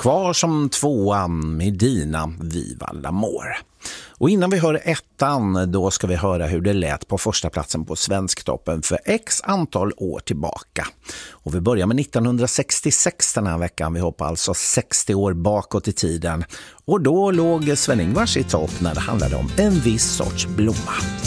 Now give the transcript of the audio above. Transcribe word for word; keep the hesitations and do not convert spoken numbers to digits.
kvar som tvåan med dina Viva l'Amour. Och innan vi hör ettan, då ska vi höra hur det lät på första platsen på Svensktoppen för x antal år tillbaka. Och vi börjar med nittonhundrasextiosex den här veckan. Vi hoppar alltså sextio år bakåt i tiden. Och då låg Sven-Ingvars i topp när det handlade om en viss sorts blomma.